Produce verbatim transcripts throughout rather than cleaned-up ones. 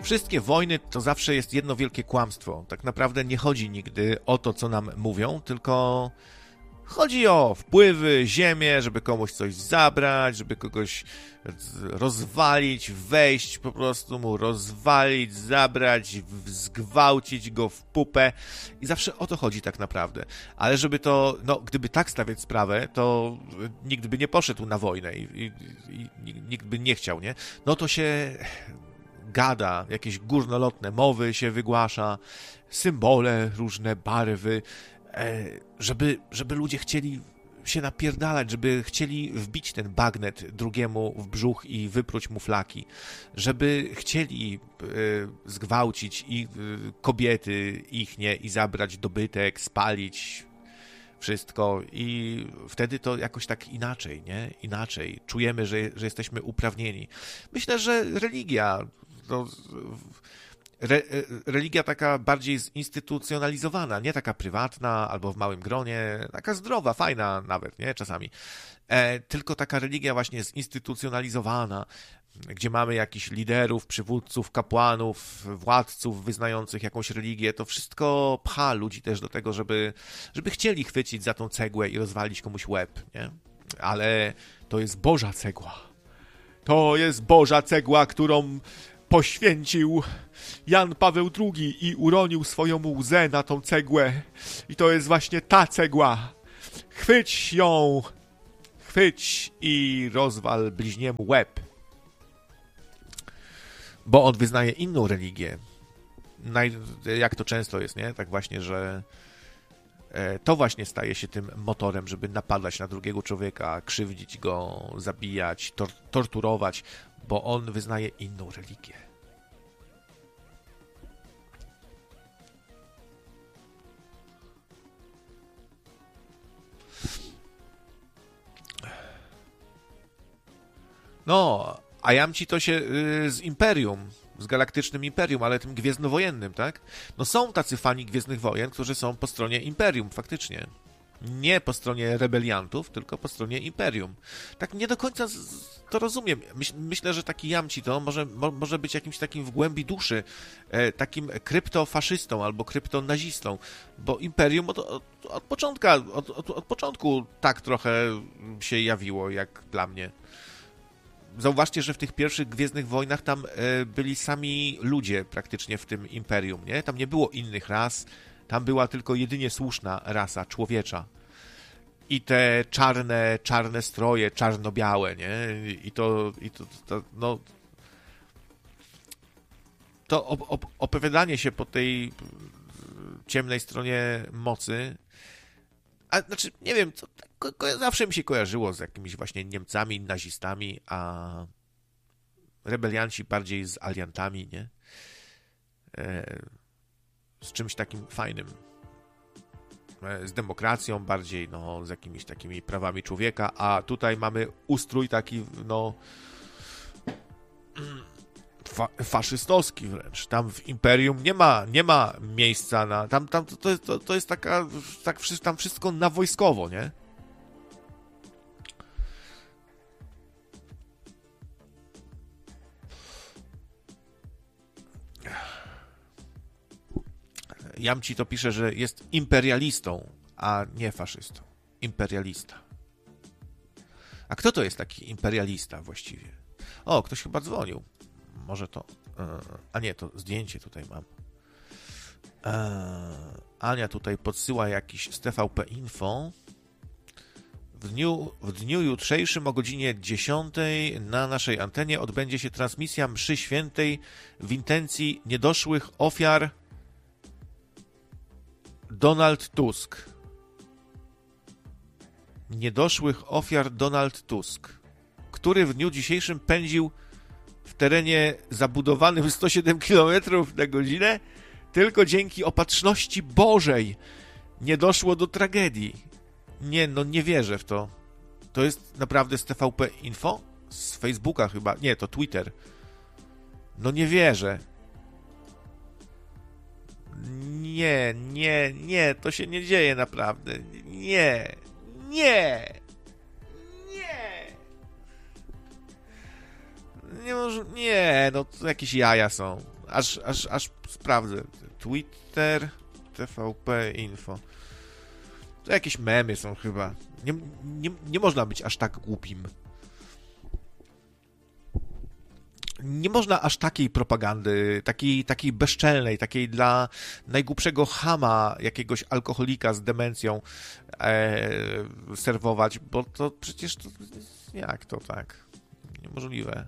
Wszystkie wojny to zawsze jest jedno wielkie kłamstwo. Tak naprawdę nie chodzi nigdy o to, co nam mówią, tylko chodzi o wpływy, ziemię, żeby komuś coś zabrać, żeby kogoś rozwalić, wejść, po prostu mu rozwalić, zabrać, zgwałcić go w pupę. I zawsze o to chodzi tak naprawdę. Ale żeby to, no, gdyby tak stawiać sprawę, to nikt by nie poszedł na wojnę i, i, i nikt by nie chciał, nie? No to się gada, jakieś górnolotne mowy się wygłasza, symbole, różne barwy, żeby, żeby ludzie chcieli się napierdalać, żeby chcieli wbić ten bagnet drugiemu w brzuch i wypruć mu flaki, żeby chcieli zgwałcić i kobiety ichnie i zabrać dobytek, spalić wszystko i wtedy to jakoś tak inaczej, nie? Inaczej. Czujemy, że, że jesteśmy uprawnieni. Myślę, że religia to... Re, religia taka bardziej zinstytucjonalizowana, nie taka prywatna albo w małym gronie, taka zdrowa, fajna nawet, nie, czasami, e, tylko taka religia właśnie zinstytucjonalizowana, gdzie mamy jakichś liderów, przywódców, kapłanów, władców wyznających jakąś religię, to wszystko pcha ludzi też do tego, żeby, żeby chcieli chwycić za tą cegłę i rozwalić komuś łeb, nie? Ale to jest Boża cegła. To jest Boża cegła, którą poświęcił Jan Paweł drugi i uronił swoją łzę na tą cegłę. I to jest właśnie ta cegła. Chwyć ją, chwyć i rozwal bliźniemu łeb. Bo on wyznaje inną religię. Naj, jak to często jest, nie? Tak właśnie, że to właśnie staje się tym motorem, żeby napadać na drugiego człowieka, krzywdzić go, zabijać, tor torturować, bo on wyznaje inną religię. No, a Jamci to się yy, z Imperium, z Galaktycznym Imperium, ale tym gwiezdnowojennym, tak? No są tacy fani Gwiezdnych Wojen, którzy są po stronie Imperium, faktycznie. Nie po stronie rebeliantów, tylko po stronie Imperium. Tak nie do końca to rozumiem. Myś, myślę, że taki Jamci to może, mo, może być jakimś takim w głębi duszy, e, takim kryptofaszystą albo kryptonazistą, bo Imperium od, od, od, początka, od, od, od początku tak trochę się jawiło, jak dla mnie. Zauważcie, że w tych pierwszych Gwiezdnych Wojnach tam e, byli sami ludzie praktycznie w tym Imperium, nie? Tam nie było innych ras, tam była tylko jedynie słuszna rasa człowiecza. I te czarne, czarne stroje, czarno-białe, nie? I to, i to, to no... To op op opowiadanie się po tej ciemnej stronie mocy, a znaczy, nie wiem, co, ko zawsze mi się kojarzyło z jakimiś właśnie Niemcami, nazistami, a rebelianci bardziej z aliantami, nie? E z czymś takim fajnym. Z demokracją bardziej, no, z jakimiś takimi prawami człowieka, a tutaj mamy ustrój taki, no, fa faszystowski wręcz. Tam w Imperium nie ma, nie ma miejsca na... Tam, tam to, to, to jest taka... Tak, tam wszystko na wojskowo, nie? Jamci to pisze, że jest imperialistą, a nie faszystą. Imperialista. A kto to jest taki imperialista właściwie? O, ktoś chyba dzwonił. Może to... A nie, to zdjęcie tutaj mam. Ania tutaj podsyła jakiś z T V P Info. W dniu, w dniu jutrzejszym o godzinie dziesiątej na naszej antenie odbędzie się transmisja mszy świętej w intencji niedoszłych ofiar Donald Tusk. Niedoszłych ofiar Donald Tusk, który w dniu dzisiejszym pędził w terenie zabudowanym sto siedem kilometrów na godzinę, tylko dzięki opatrzności Bożej nie doszło do tragedii. Nie, no nie wierzę w to. To jest naprawdę z T V P Info? Z Facebooka chyba. Nie, to Twitter. No nie wierzę. Nie, nie, nie, to się nie dzieje naprawdę. Nie, nie, nie. Nie może, nie, no to jakieś jaja są. Aż, aż, aż sprawdzę. Twitter, T V P Info. To jakieś memy są chyba. Nie, nie, nie można być aż tak głupim. Nie można aż takiej propagandy, takiej, takiej bezczelnej, takiej dla najgłupszego chama, jakiegoś alkoholika z demencją e, serwować, bo to przecież to, jak to tak? Niemożliwe.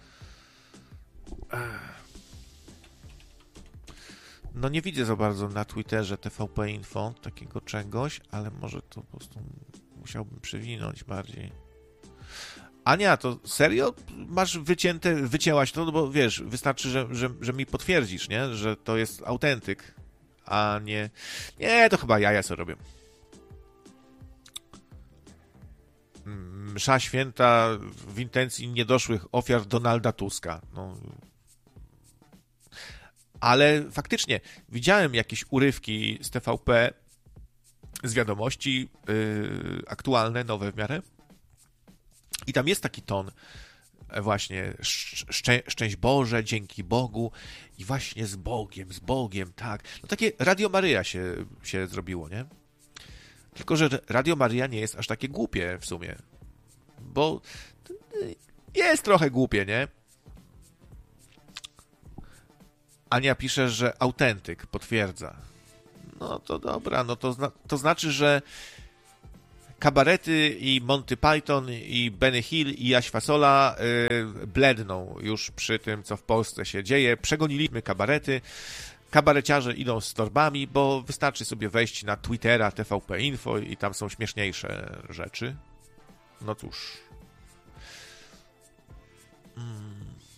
No nie widzę za bardzo na Twitterze T V P Info takiego czegoś, ale może to po prostu musiałbym przewinąć bardziej. Ania, to serio masz wycięte, wycięłaś to, no bo wiesz, wystarczy, że, że, że mi potwierdzisz, nie? Że to jest autentyk, a nie... Nie, to chyba jaja co robię. Msza święta w intencji niedoszłych ofiar Donalda Tuska. No. Ale faktycznie widziałem jakieś urywki z T V P, z wiadomości yy, aktualne, nowe w miarę. I tam jest taki ton właśnie szczę, szczęść Boże, dzięki Bogu i właśnie z Bogiem, z Bogiem, tak. No takie Radio Maryja się, się zrobiło, nie? Tylko że Radio Maryja nie jest aż takie głupie w sumie. Bo jest trochę głupie, nie? Ania pisze, że autentyk potwierdza. No to dobra, no to, zna, to znaczy, że kabarety i Monty Python i Benny Hill i Jaś Fasola yy, bledną już przy tym, co w Polsce się dzieje. Przegoniliśmy kabarety. Kabareciarze idą z torbami, bo wystarczy sobie wejść na Twittera, T V P Info i tam są śmieszniejsze rzeczy. No cóż. Hmm.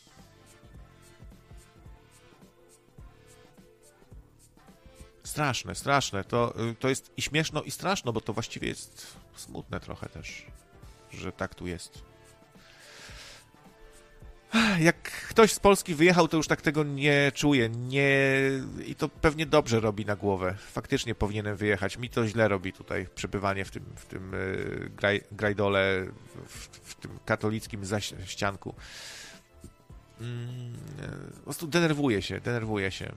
Straszne, straszne. To, to jest i śmieszno, i straszno, bo to właściwie jest smutne trochę też, że tak tu jest. Jak ktoś z Polski wyjechał, to już tak tego nie czuje. Nie... I to pewnie dobrze robi na głowę. Faktycznie powinienem wyjechać. Mi to źle robi tutaj przebywanie w tym, w tym yy, graj, grajdole, w, w tym katolickim zaścianku. Mm, po prostu denerwuję się, denerwuję się.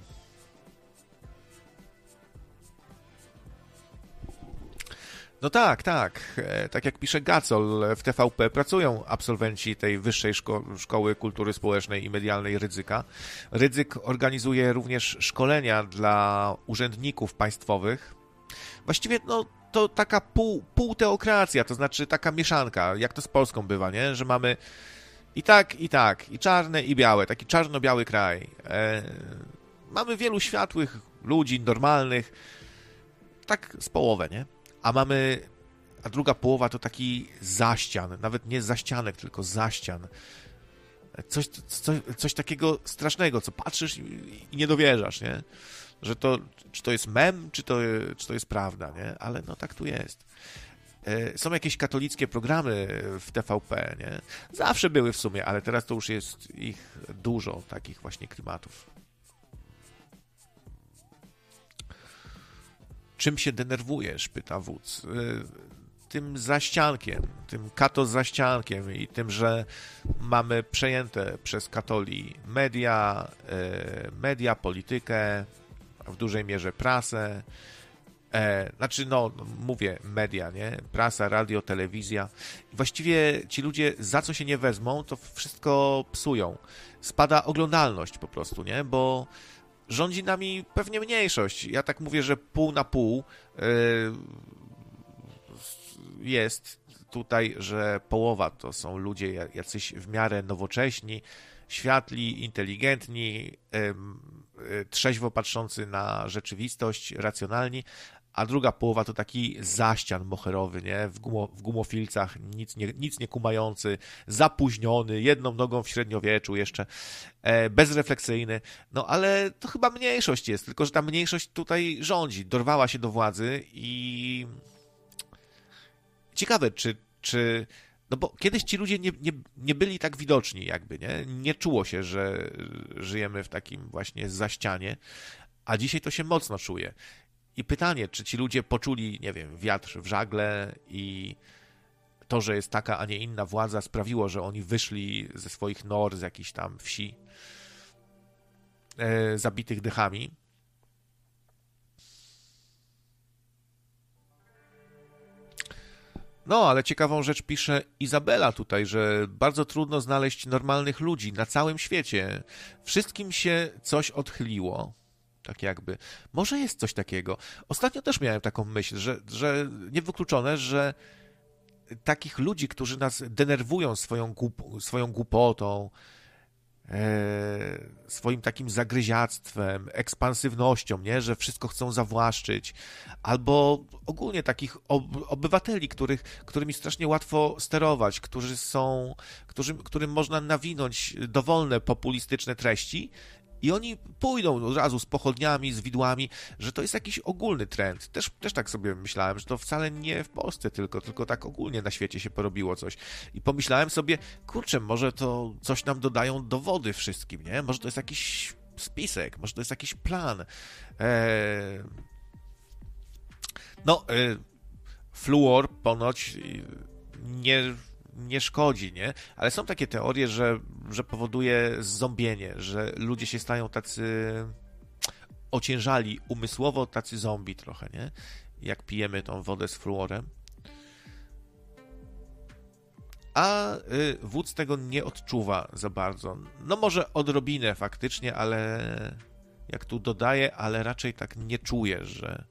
No tak, tak. Tak jak pisze Gacol, w T V P pracują absolwenci tej Wyższej Szko- Szkoły Kultury Społecznej i Medialnej Rydzyka. Rydzyk organizuje również szkolenia dla urzędników państwowych. Właściwie no, to taka pół, półteokracja, to znaczy taka mieszanka, jak to z Polską bywa, nie? Że mamy i tak, i tak, i czarne, i białe, taki czarno-biały kraj. E, mamy wielu światłych ludzi, normalnych, tak z połowę, nie? A mamy, a druga połowa to taki zaścian, nawet nie zaścianek, tylko zaścian. Coś, coś, coś takiego strasznego, co patrzysz i, i nie dowierzasz, nie? Że to, czy to jest mem, czy to, czy to jest prawda, nie? Ale no tak tu jest. Są jakieś katolickie programy w T V P, nie? Zawsze były w sumie, ale teraz to już jest ich dużo, takich właśnie klimatów. Czym się denerwujesz? Pyta wódz. Tym zaściankiem, tym kato zaściankiem i tym, że mamy przejęte przez katoli media, media, politykę, w dużej mierze prasę. Znaczy, no, mówię media, nie? Prasa, radio, telewizja. I właściwie ci ludzie, za co się nie wezmą, to wszystko psują. Spada oglądalność po prostu, nie? Bo rządzi nami pewnie mniejszość. Ja tak mówię, że pół na pół jest tutaj, że połowa to są ludzie jacyś w miarę nowocześni, światli, inteligentni, trzeźwo patrzący na rzeczywistość, racjonalni, a druga połowa to taki zaścian moherowy, nie? W, gumo, w gumofilcach, nic nie, nic nie kumający, zapóźniony, jedną nogą w średniowieczu jeszcze, e, bezrefleksyjny. No ale to chyba mniejszość jest, tylko że ta mniejszość tutaj rządzi, dorwała się do władzy i ciekawe, czy, czy no bo kiedyś ci ludzie nie, nie, nie byli tak widoczni jakby, nie? Nie czuło się, że żyjemy w takim właśnie zaścianie, a dzisiaj to się mocno czuje. I pytanie, czy ci ludzie poczuli, nie wiem, wiatr w żagle i to, że jest taka, a nie inna władza sprawiło, że oni wyszli ze swoich nor, z jakichś tam wsi. e, zabitych dechami. No, ale ciekawą rzecz pisze Izabela tutaj, że bardzo trudno znaleźć normalnych ludzi na całym świecie. Wszystkim się coś odchyliło. Tak jakby. Może jest coś takiego. Ostatnio też miałem taką myśl, że, że niewykluczone, że takich ludzi, którzy nas denerwują swoją, głup swoją głupotą, e, swoim takim zagryziactwem, ekspansywnością, nie? Że wszystko chcą zawłaszczyć, albo ogólnie takich ob obywateli, których, którymi strasznie łatwo sterować, którzy są, którzy, którym można nawinąć dowolne populistyczne treści, i oni pójdą od razu z pochodniami, z widłami, że to jest jakiś ogólny trend. Też, też tak sobie myślałem, że to wcale nie w Polsce tylko, tylko tak ogólnie na świecie się porobiło coś. I pomyślałem sobie, kurczę, może to coś nam dodają do wody wszystkim, nie? Może to jest jakiś spisek, może to jest jakiś plan. Eee... No, e... fluor ponoć nie... nie szkodzi, nie? Ale są takie teorie, że, że powoduje zombienie, że ludzie się stają tacy ociężali umysłowo, tacy zombie trochę, nie? Jak pijemy tą wodę z fluorem. A y, wódz tego nie odczuwa za bardzo. No może odrobinę faktycznie, ale jak tu dodaję, ale raczej tak nie czuję, że...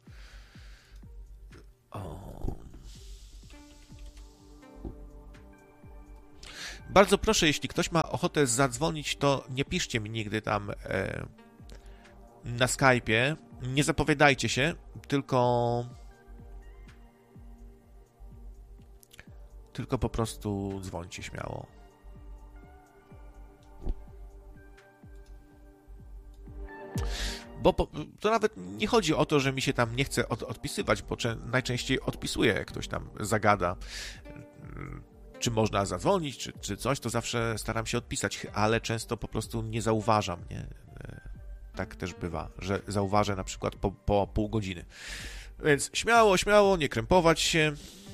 O... Bardzo proszę, jeśli ktoś ma ochotę zadzwonić, to nie piszcie mi nigdy tam e, na Skype'ie. Nie zapowiadajcie się, tylko tylko po prostu dzwońcie śmiało. Bo po, to nawet nie chodzi o to, że mi się tam nie chce od, odpisywać, bo najczęściej odpisuję, jak ktoś tam zagada. Czy można zadzwonić, czy, czy coś, to zawsze staram się odpisać, ale często po prostu nie zauważam, nie? Tak też bywa, że zauważę na przykład po, po pół godziny. Więc śmiało, śmiało, nie krępować się.